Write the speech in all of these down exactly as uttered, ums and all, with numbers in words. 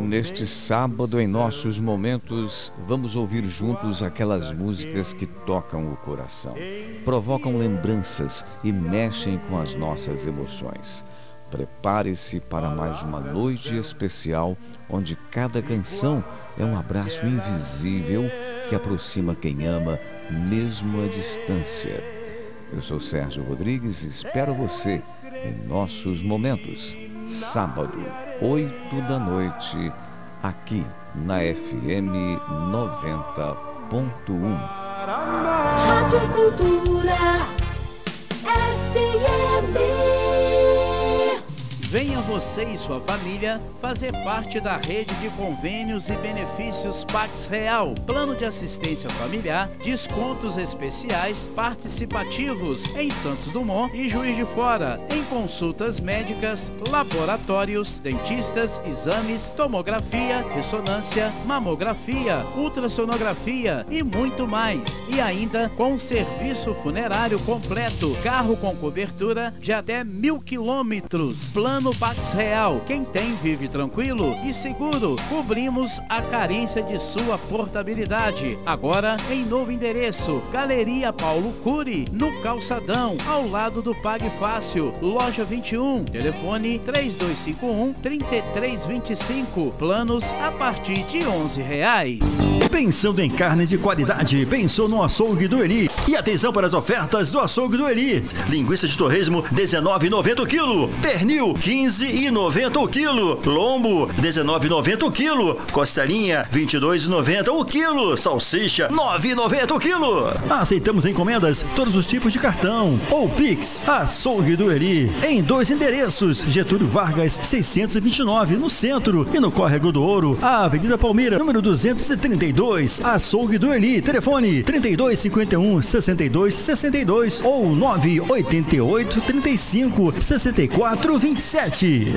neste sábado, em nossos momentos, vamos ouvir juntos aquelas músicas que tocam o coração, provocam lembranças e mexem com as nossas emoções. Prepare-se para mais uma noite especial, onde cada canção é um abraço invisível que aproxima quem ama, mesmo à distância. Eu sou Sérgio Rodrigues e espero você em nossos momentos. Sábado, oito da noite, aqui na F M noventa ponto um. Rádio Cultura S M. Venha você e sua família fazer parte da rede de convênios e benefícios Pax Real. Plano de assistência familiar, descontos especiais participativos em Santos Dumont e Juiz de Fora, em consultas médicas, laboratórios, dentistas, exames, tomografia, ressonância, mamografia, ultrassonografia e muito mais. E ainda com serviço funerário completo, carro com cobertura de até mil quilômetros. Plano No Pax Real, quem tem vive tranquilo e seguro. Cobrimos a carência de sua portabilidade. Agora em novo endereço, Galeria Paulo Cury, no Calçadão, ao lado do Pague Fácil, loja vinte e um, telefone três dois cinco um, três três dois cinco, planos a partir de onze reais. Pensando em carne de qualidade, pensou no Açougue do Eli. E atenção para as ofertas do Açougue do Eli. Linguiça de torresmo, dezenove reais e noventa centavos o quilo. Pernil, quinze reais e noventa centavos o quilo. Lombo, dezenove reais e noventa centavos o quilo. Costelinha, vinte e dois reais e noventa centavos o quilo. Salsicha, nove reais e noventa centavos o quilo. Aceitamos encomendas, todos os tipos de cartão ou Pix. Açougue do Eli, em dois endereços: Getúlio Vargas, seiscentos e vinte e nove, no centro, e no Córrego do Ouro, a Avenida Palmeira, número duzentos e trinta e dois. Açougue do Eli, telefone trinta e dois, cinquenta e um, sessenta e dois, sessenta e dois ou nove oito oito, trinta e cinco, sessenta e quatro, vinte e sete.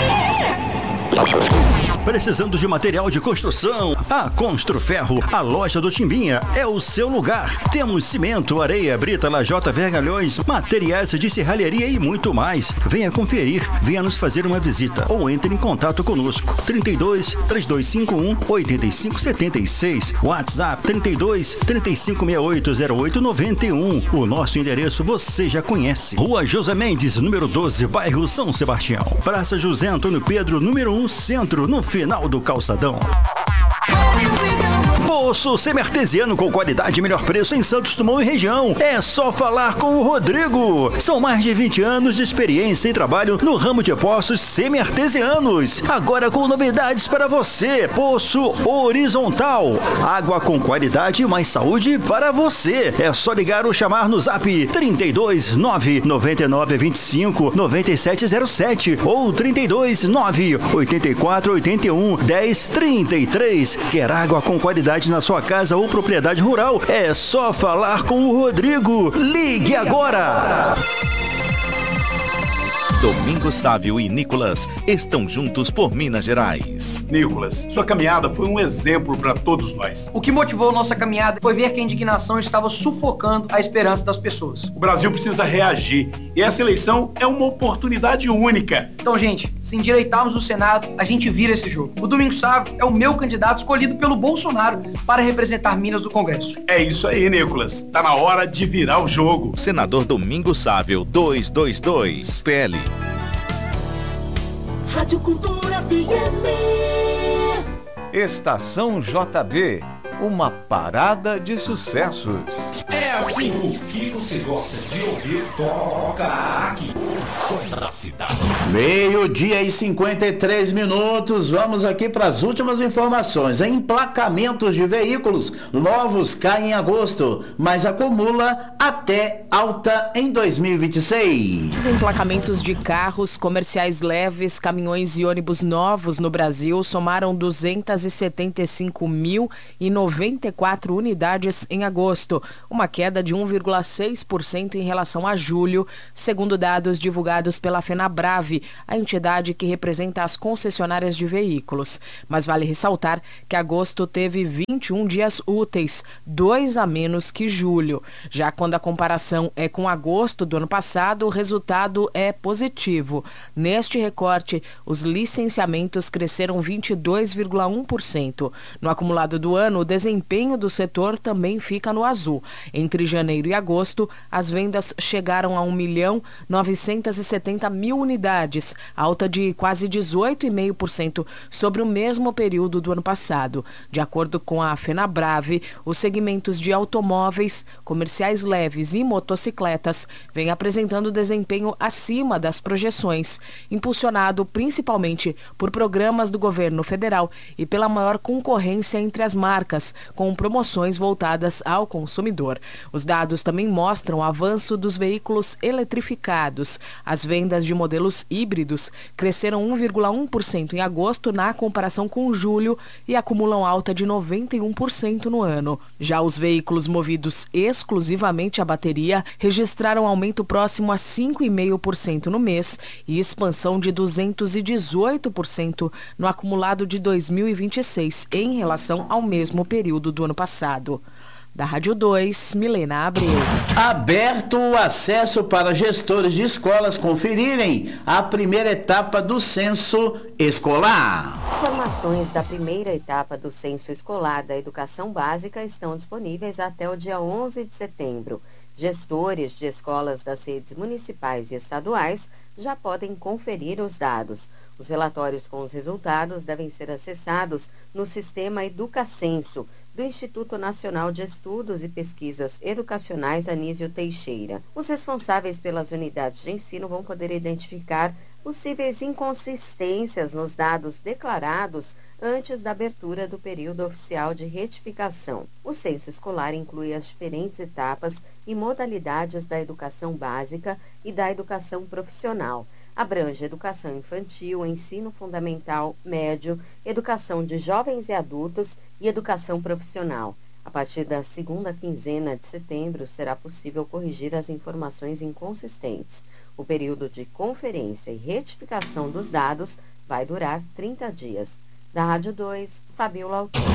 Precisando de material de construção? A Construferro, a loja do Timbinha, é o seu lugar. Temos cimento, areia, brita, lajota, vergalhões, materiais de serralheria e muito mais. Venha conferir, venha nos fazer uma visita ou entre em contato conosco. trinta e dois, três dois cinco um, oito cinco sete seis, WhatsApp trinta e dois, trinta e cinco, sessenta e oito, zero oito, noventa e um. O nosso endereço você já conhece. Rua José Mendes, número doze, bairro São Sebastião. Praça José Antônio Pedro, número um, centro, no final do calçadão. Poço semi-artesiano com qualidade e melhor preço em Santos Dumont e região. É só falar com o Rodrigo. São mais de vinte anos de experiência e trabalho no ramo de poços semi-artesianos. Agora com novidades para você. Poço horizontal. Água com qualidade e mais saúde para você. É só ligar ou chamar no zap trinta e dois, nove nove nove, vinte e cinco, nove sete zero sete ou trinta e dois, nove oito quatro, oito um, dez, trinta e três. Quer água com qualidade na sua casa ou propriedade rural? É só falar com o Rodrigo. Ligue agora! Domingos Sávio e Nicolas estão juntos por Minas Gerais. Nicolas, sua caminhada foi um exemplo para todos nós. O que motivou nossa caminhada foi ver que a indignação estava sufocando a esperança das pessoas. O Brasil precisa reagir e essa eleição é uma oportunidade única. Então, gente, se endireitarmos no Senado, a gente vira esse jogo. O Domingos Sávio é o meu candidato escolhido pelo Bolsonaro para representar Minas no Congresso. É isso aí, Nicolas. Tá na hora de virar o jogo. Senador Domingos Sávio, duzentos e vinte e dois, P L. Rádio Cultura F M. Estação J B, uma parada de sucessos. É assim, o que você gosta de ouvir, toca aqui. O som da cidade. Meio-dia e cinquenta e três minutos. Vamos aqui para as últimas informações. Emplacamentos de veículos novos caem em agosto, mas acumula até alta em dois mil e vinte e seis. Os emplacamentos de carros comerciais leves, caminhões e ônibus novos no Brasil somaram duzentos e setenta e cinco mil e noventa e quatro unidades em agosto, uma queda de um vírgula seis por cento em relação a julho, segundo dados divulgados divulgados pela FenaBrave, a entidade que representa as concessionárias de veículos. Mas vale ressaltar que agosto teve vinte e um dias úteis, dois a menos que julho. Já quando a comparação é com agosto do ano passado, o resultado é positivo. Neste recorte, os licenciamentos cresceram vinte e dois vírgula um por cento. No acumulado do ano, o desempenho do setor também fica no azul. Entre janeiro e agosto, as vendas chegaram a um milhão novecentos e setenta mil unidades, alta de quase dezoito vírgula cinco por cento sobre o mesmo período do ano passado. De acordo com a FenaBrave, os segmentos de automóveis, comerciais leves e motocicletas vêm apresentando desempenho acima das projeções, impulsionado principalmente por programas do governo federal e pela maior concorrência entre as marcas, com promoções voltadas ao consumidor. Os dados também mostram o avanço dos veículos eletrificados. As vendas de modelos híbridos cresceram um vírgula um por cento em agosto na comparação com julho e acumulam alta de noventa e um por cento no ano. Já os veículos movidos exclusivamente a bateria registraram aumento próximo a cinco vírgula cinco por cento no mês e expansão de duzentos e dezoito por cento no acumulado de dois mil e vinte e seis em relação ao mesmo período do ano passado. Da Rádio dois, Milena Abreu. Aberto o acesso para gestores de escolas conferirem a primeira etapa do censo escolar. Informações da primeira etapa do censo escolar da educação básica estão disponíveis até o dia onze de setembro. Gestores de escolas das redes municipais e estaduais já podem conferir os dados. Os relatórios com os resultados devem ser acessados no sistema Educacenso, do Instituto Nacional de Estudos e Pesquisas Educacionais Anísio Teixeira. Os responsáveis pelas unidades de ensino vão poder identificar possíveis inconsistências nos dados declarados antes da abertura do período oficial de retificação. O censo escolar inclui as diferentes etapas e modalidades da educação básica e da educação profissional. Abrange educação infantil, ensino fundamental, médio, educação de jovens e adultos e educação profissional. A partir da segunda quinzena de setembro, será possível corrigir as informações inconsistentes. O período de conferência e retificação dos dados vai durar trinta dias. Da Rádio dois, Fabiola Altino.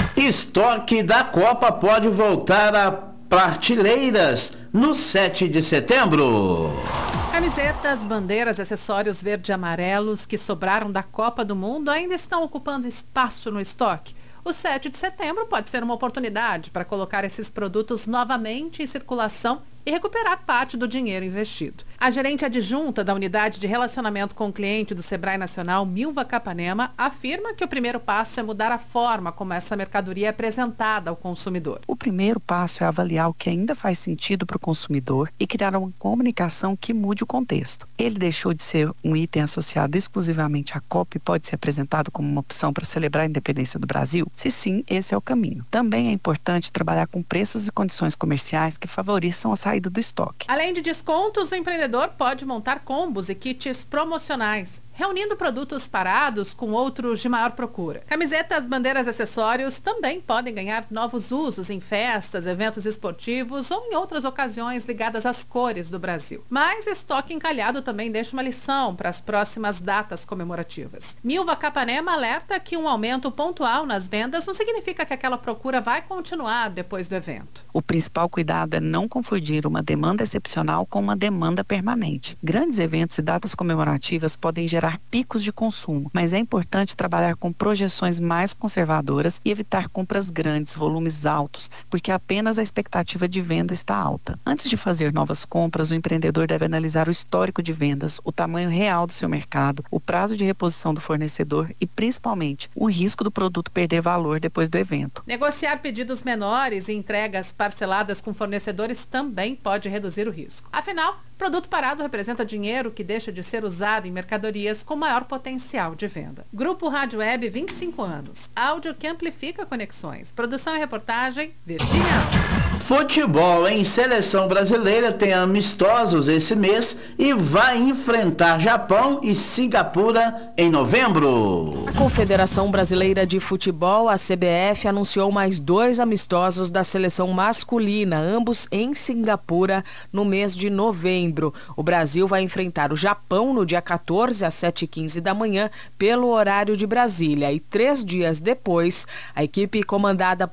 Estoque da Copa pode voltar a prateleiras no sete de setembro. Camisetas, bandeiras, acessórios verde e amarelos que sobraram da Copa do Mundo ainda estão ocupando espaço no estoque. O sete de setembro pode ser uma oportunidade para colocar esses produtos novamente em circulação e recuperar parte do dinheiro investido. A gerente adjunta da Unidade de Relacionamento com o Cliente do Sebrae Nacional, Milva Capanema, afirma que o primeiro passo é mudar a forma como essa mercadoria é apresentada ao consumidor. O primeiro passo é avaliar o que ainda faz sentido para o consumidor e criar uma comunicação que mude o contexto. Ele deixou de ser um item associado exclusivamente à Copa e pode ser apresentado como uma opção para celebrar a independência do Brasil? Se sim, esse é o caminho. Também é importante trabalhar com preços e condições comerciais que favoreçam a saída do estoque. Além de descontos, o empreendedor pode montar combos e kits promocionais, reunindo produtos parados com outros de maior procura. Camisetas, bandeiras e acessórios também podem ganhar novos usos em festas, eventos esportivos ou em outras ocasiões ligadas às cores do Brasil. Mas estoque encalhado também deixa uma lição para as próximas datas comemorativas. Milva Capanema alerta que um aumento pontual nas vendas não significa que aquela procura vai continuar depois do evento. O principal cuidado é não confundir uma demanda excepcional com uma demanda permanente. Grandes eventos e datas comemorativas podem gerar picos de consumo, mas é importante trabalhar com projeções mais conservadoras e evitar compras grandes, volumes altos, porque apenas a expectativa de venda está alta. Antes de fazer novas compras, o empreendedor deve analisar o histórico de vendas, o tamanho real do seu mercado, o prazo de reposição do fornecedor e, principalmente, o risco do produto perder valor depois do evento. Negociar pedidos menores e entregas parceladas com fornecedores também pode reduzir o risco. Afinal, produto parado representa dinheiro que deixa de ser usado em mercadorias com maior potencial de venda. Grupo Rádio Web, vinte e cinco anos. Áudio que amplifica conexões. Produção e reportagem, Virgínia. Futebol em seleção brasileira tem amistosos esse mês e vai enfrentar Japão e Singapura em novembro. A Confederação Brasileira de Futebol, a C B F, anunciou mais dois amistosos da seleção masculina, ambos em Singapura, no mês de novembro. O Brasil vai enfrentar o Japão no dia quatorze, às sete e quinze da manhã, pelo horário de Brasília. E três dias depois, a equipe comandada por